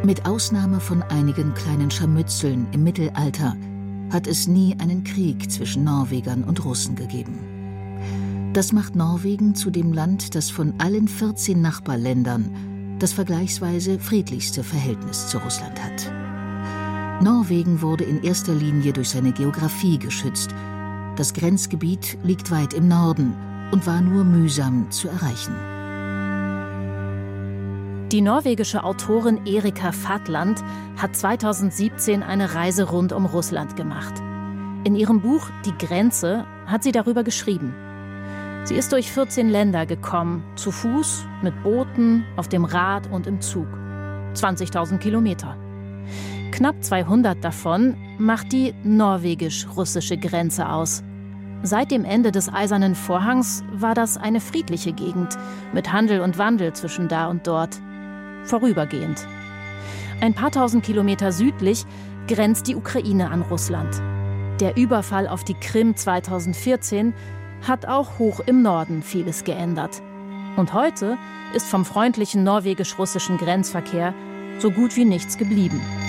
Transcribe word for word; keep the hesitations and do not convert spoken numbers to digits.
Mit Ausnahme von einigen kleinen Scharmützeln im Mittelalter hat es nie einen Krieg zwischen Norwegern und Russen gegeben. Das macht Norwegen zu dem Land, das von allen vierzehn Nachbarländern das vergleichsweise friedlichste Verhältnis zu Russland hat. Norwegen wurde in erster Linie durch seine Geografie geschützt. Das Grenzgebiet liegt weit im Norden und war nur mühsam zu erreichen. Die norwegische Autorin Erika Fatland hat zweitausendsiebzehn eine Reise rund um Russland gemacht. In ihrem Buch »Die Grenze« hat sie darüber geschrieben. Sie ist durch vierzehn Länder gekommen, zu Fuß, mit Booten, auf dem Rad und im Zug. zwanzigtausend Kilometer. Knapp zweihundert davon macht die norwegisch-russische Grenze aus. Seit dem Ende des Eisernen Vorhangs war das eine friedliche Gegend, mit Handel und Wandel zwischen da und dort. Vorübergehend. Ein paar tausend Kilometer südlich grenzt die Ukraine an Russland. Der Überfall auf die Krim zweitausendvierzehn hat auch hoch im Norden vieles geändert. Und heute ist vom freundlichen norwegisch-russischen Grenzverkehr so gut wie nichts geblieben.